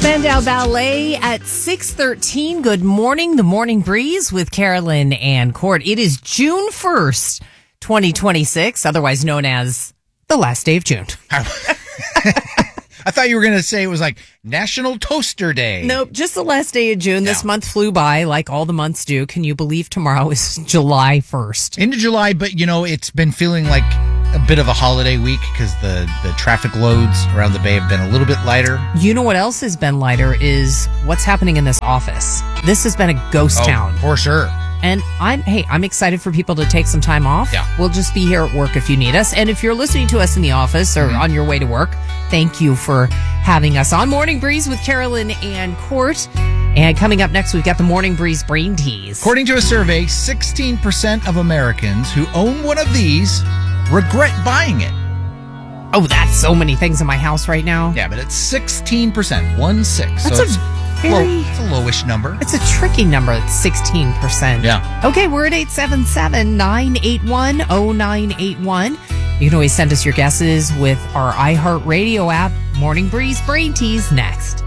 Spandau Ballet at 6:13. Good morning, the Morning Breeze with Carolyn and Court. It is June 1st, 2026, otherwise known as the last day of June. I thought you were going to say it was like National Toaster Day. Nope, just the last day of June. This month flew by like all the months do. Can you believe tomorrow is July 1st? Into July, but it's been feeling like a bit of a holiday week because the traffic loads around the Bay have been a little bit lighter. You know what else has been lighter is what's happening in this office. This has been a ghost town. For sure. And I'm excited for people to take some time off. Yeah. We'll just be here at work if you need us. And if you're listening to us in the office or on your way to work, thank you for having us on Morning Breeze with Carolyn and Court. And coming up next, we've got the Morning Breeze Brain Tease. According to a survey, 16% of Americans who own one of these regret buying it. Oh, that's so many things in my house right now. Yeah, but it's 16%, 1/6. That's so it's a lowish number. It's a tricky number. It's 16%. Yeah. Okay, we're at 877-981-0981. You can always send us your guesses with our iHeartRadio app. Morning Breeze Brain Tease next.